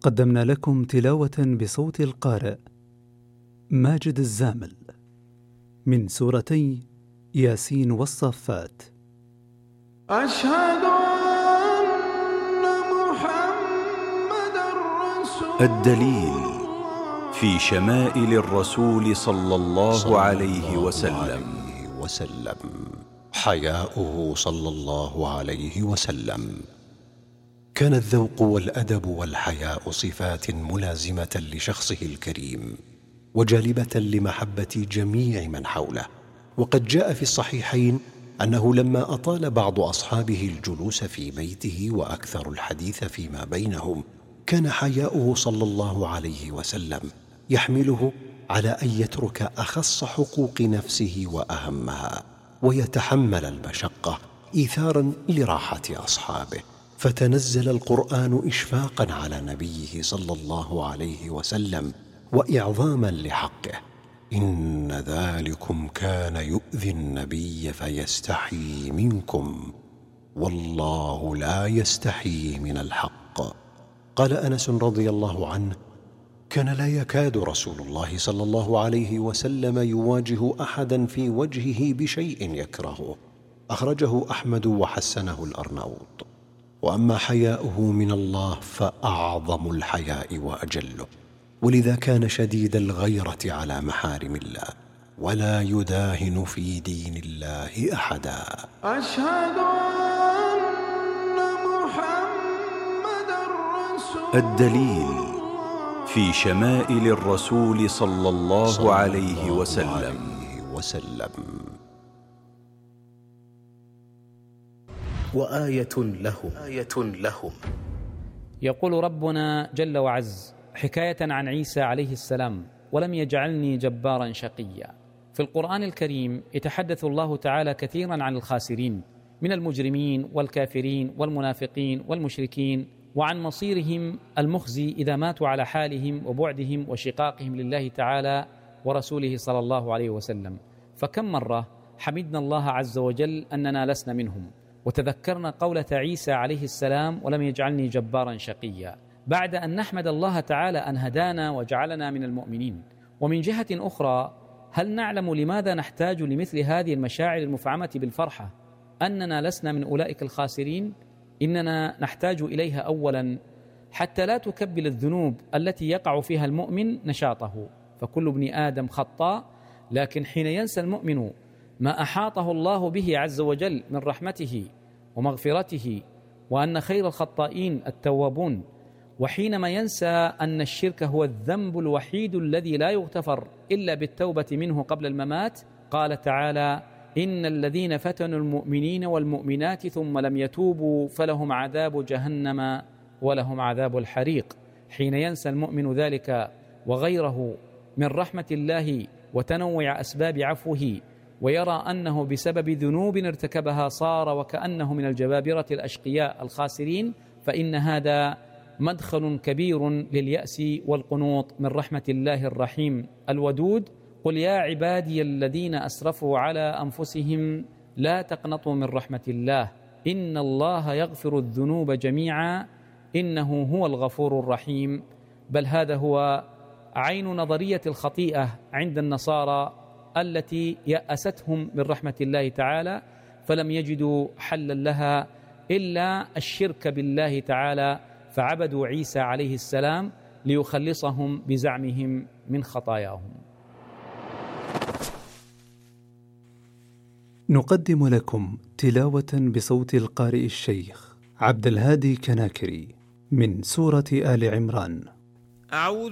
قدمنا لكم تلاوة بصوت القارئ ماجد الزامل من سورتي ياسين والصافات. أشهد أن محمدًا رسول الله. الدليل في شمائل الرسول صلى الله عليه وسلم. حياؤه صلى الله عليه وسلم. كان الذوق والأدب والحياء صفات ملازمة لشخصه الكريم وجالبة لمحبة جميع من حوله. وقد جاء في الصحيحين أنه لما أطال بعض أصحابه الجلوس في بيته وأكثر الحديث فيما بينهم، كان حياؤه صلى الله عليه وسلم يحمله على أن يترك أخص حقوق نفسه وأهمها ويتحمل المشقة إيثاراً لراحة أصحابه. فتنزل القرآن إشفاقاً على نبيه صلى الله عليه وسلم وإعظاماً لحقه. إن ذلكم كان يؤذي النبي فيستحيي منكم والله لا يستحيي من الحق. قال أنس رضي الله عنه: كان لا يكاد رسول الله صلى الله عليه وسلم يواجه أحدا في وجهه بشيء يكرهه. أخرجه أحمد وحسنه الأرناؤوط. وأما حياؤه من الله فأعظم الحياء وأجله، ولذا كان شديد الغيرة على محارم الله ولا يداهن في دين الله أحدا. أشهد أن محمدًا رسول الله. الدليل في شمائل الرسول صلى الله عليه وسلم. وآية لهم. يقول ربنا جل وعز حكاية عن عيسى عليه السلام: ولم يجعلني جبارا شقيا. في القرآن الكريم يتحدث الله تعالى كثيرا عن الخاسرين من المجرمين والكافرين والمنافقين والمشركين، وعن مصيرهم المخزي إذا ماتوا على حالهم وبعدهم وشقاقهم لله تعالى ورسوله صلى الله عليه وسلم. فكم مرة حمدنا الله عز وجل أننا لسنا منهم، وتذكرنا قولة عيسى عليه السلام: ولم يجعلني جبارا شقيا، بعد أن نحمد الله تعالى أن هدانا وجعلنا من المؤمنين. ومن جهة أخرى، هل نعلم لماذا نحتاج لمثل هذه المشاعر المفعمة بالفرحة أننا لسنا من أولئك الخاسرين؟ إننا نحتاج إليها أولا حتى لا تكبل الذنوب التي يقع فيها المؤمن نشاطه، فكل ابن آدم خطاء، لكن حين ينسى المؤمن ما أحاطه الله به عز وجل من رحمته ومغفرته وأن خير الخطائين التوابون، وحينما ينسى أن الشرك هو الذنب الوحيد الذي لا يغتفر إلا بالتوبة منه قبل الممات، قال تعالى: إن الذين فتنوا المؤمنين والمؤمنات ثم لم يتوبوا فلهم عذاب جهنم ولهم عذاب الحريق. حين ينسى المؤمن ذلك وغيره من رحمة الله وتنوع أسباب عفوه، ويرى أنه بسبب ذنوب ارتكبها صار وكأنه من الجبابرة الأشقياء الخاسرين، فإن هذا مدخل كبير لليأس والقنوط من رحمة الله الرحيم الودود. قل يا عبادي الذين أسرفوا على أنفسهم لا تقنطوا من رحمة الله إن الله يغفر الذنوب جميعا إنه هو الغفور الرحيم. بل هذا هو عين نظرية الخطيئة عند النصارى التي يأستهم من رحمة الله تعالى، فلم يجدوا حلا لها إلا الشرك بالله تعالى، فعبدوا عيسى عليه السلام ليخلصهم بزعمهم من خطاياهم. نقدم لكم تلاوة بصوت القارئ الشيخ عبد الهادي كناكري من سورة آل عمران. أعوذ